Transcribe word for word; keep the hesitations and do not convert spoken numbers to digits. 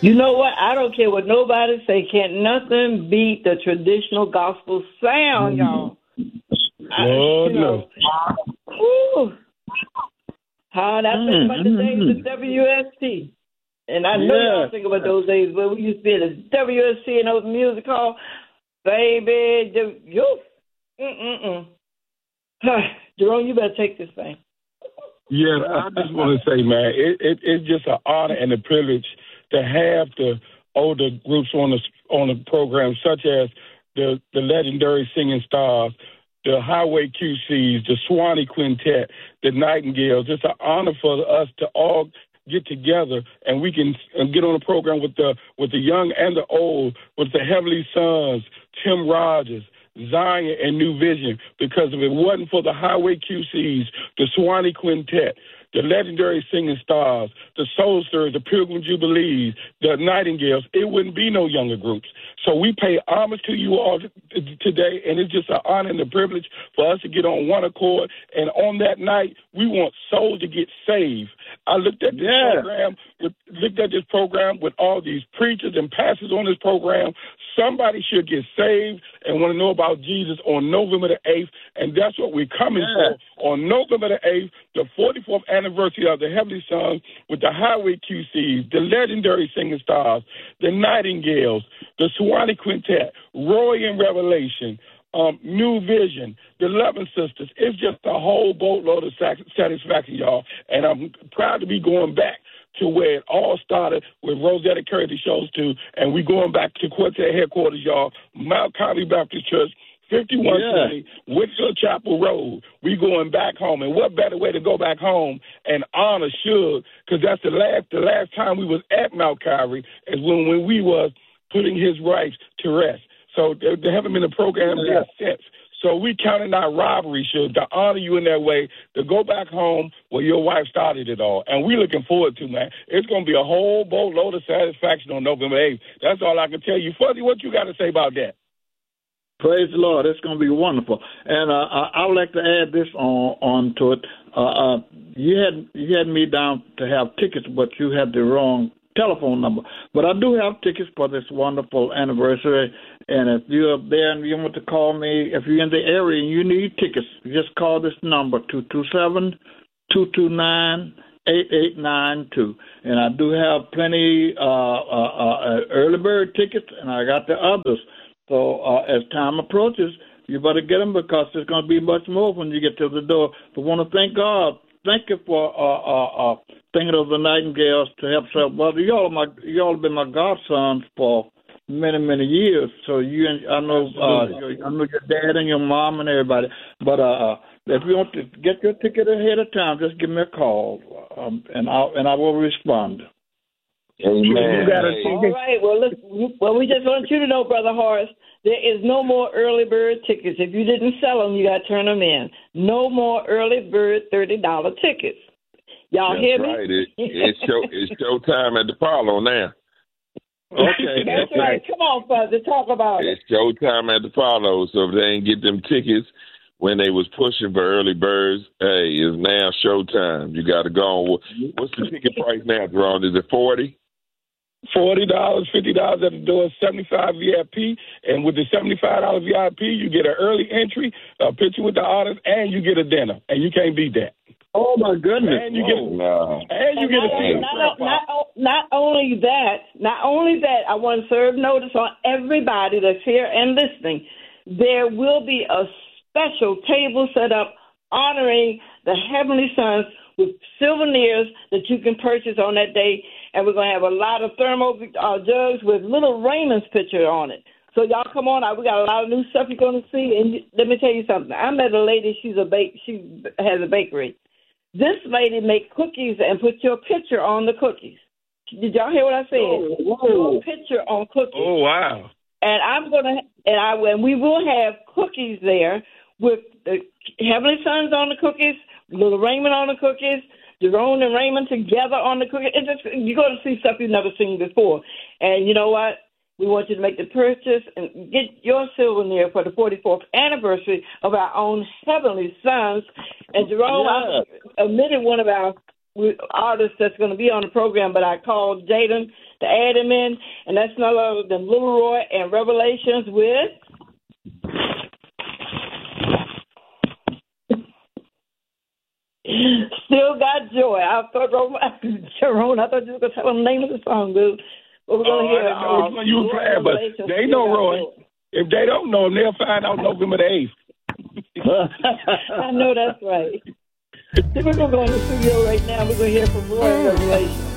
You know what? I don't care what nobody say. Can't nothing beat the traditional gospel sound, y'all. I, Lord, you know, whew. How I think about the days of W S T. And I know Yeah. y'all think about those days where we used to be in the W S C and those music halls. Baby, the, you, mm-mm-mm. Jerome, you better take this thing. Yeah, I just want to say, man, it, it, it's just an honor and a privilege to have the older groups on the on the program, such as the the legendary Singing Stars, the Highway Q Cs, the Swanee Quintet, the Nightingales. It's an honor for us to all get together and we can and get on a program with the with the young and the old, with the Heavenly Sons, Tim Rogers, Zion, and New Vision, because if it wasn't for the Highway Q Cs, the Swanee Quintet, the legendary Singing Stars, the Soul Stirrers, the Pilgrim Jubilees, the Nightingales, it wouldn't be no younger groups. So we pay homage to you all t- today, and it's just an honor and a privilege for us to get on one accord. And on that night, we want souls to get saved. I looked at this yeah. program, with, looked at this program with all these preachers and pastors on this program. Somebody should get saved and want to know about Jesus on November the eighth, and that's what we're coming yeah. for. On November the eighth, the forty-fourth anniversary of the Heavenly Sons, with the Highway Q Cs, the legendary Singing Stars, the Nightingales, the Swanee Quintet, Roy in Revelation, um, New Vision, the Loving Sisters. It's just a whole boatload of satisfaction, y'all, and I'm proud to be going back to where it all started with Rosetta Curtis shows too, and we going back to Quartet headquarters, y'all, Mount Carmel Baptist Church, fifty-one twenty yeah. Whitfield Chapel Road. We going back home, and what better way to go back home and honor Suge, because that's the last the last time we was at Mount Calvary is when, when we was putting his rights to rest. So there, there haven't been a program yeah. there since. So we counting our robbery, Suge, to honor you in that way, to go back home where your wife started it all. And we looking forward to, man. It's going to be a whole boatload of satisfaction on November eighth. That's all I can tell you. Fuzzy, what you got to say about that? Praise the Lord. It's going to be wonderful. And uh, I, I would like to add this on, on to it. Uh, uh, you had you had me down to have tickets, but you had the wrong telephone number. But I do have tickets for this wonderful anniversary. And if you're there and you want to call me, if you're in the area and you need tickets, just call this number, two two seven, two two nine, eight eight nine two. And I do have plenty uh, uh, uh, early bird tickets, and I got the others. So uh, as time approaches, you better get them, because there's going to be much more when you get to the door. But I want to thank God. Thank you for uh, uh, uh, thinking of the Nightingales to help serve. Well, y'all, my, y'all have been my godsons for many, many years. So you, and I know, uh, your, I know your dad and your mom and everybody. But uh, if you want to get your ticket ahead of time, just give me a call, um, and I and I will respond. Amen. You got a ticket. All right. Well, listen, well, we just want you to know, Brother Horace, there is no more early bird tickets. If you didn't sell them, you got to turn them in. No more early bird thirty dollar tickets. Y'all That's hear me? Right. It, it's show it's showtime at the Apollo now. Okay. That's right. Come on, Fuzzy, talk about it's it. It's showtime at the Apollo. So if they ain't get them tickets when they was pushing for early birds, hey, it's now showtime. You got to go on. What's the ticket price now, Jerome? Is it forty? Forty dollars, fifty dollars at the door, seventy-five V I P, and with the seventy-five dollar V I P, you get an early entry, a picture with the artist, and you get a dinner, and you can't beat that. Oh my goodness! And you get, no. and you get a not, not, not, not only that, not only that, I want to serve notice on everybody that's here and listening. There will be a special table set up honoring the Heavenly Sons with souvenirs that you can purchase on that day. And we're going to have a lot of thermal uh, jugs with little Raymond's picture on it. So y'all come on out. We got a lot of new stuff you're going to see. And you, let me tell you something. I met a lady. She's a bake. She has a bakery. This lady make cookies and put your picture on the cookies. Did y'all hear what I said? Oh, your picture on cookies. Oh, wow. And I'm going to, and I, and we will have cookies there with the Heavenly Sons on the cookies, little Raymond on the cookies, Jerome and Raymond together on the cookie. It's just, you're going to see stuff you've never seen before. And you know what? We want you to make the purchase and get your souvenir for the forty-fourth anniversary of our own Heavenly Sons. And Jerome, yeah. I omitted one of our artist that's going to be on the program, but I called Jaden to add him in, and that's none other than Little Roy and Revelations with Still Got Joy. I thought, Jerome, I thought you were going to tell them the name of the song, dude. But we're going to oh, hear I know uh, which one you were playing, but they know Roy. If they don't know him, they'll find out November the eighth. I know that's right. We're going to go in the studio right now. We're going to hear from Roy and Revelation.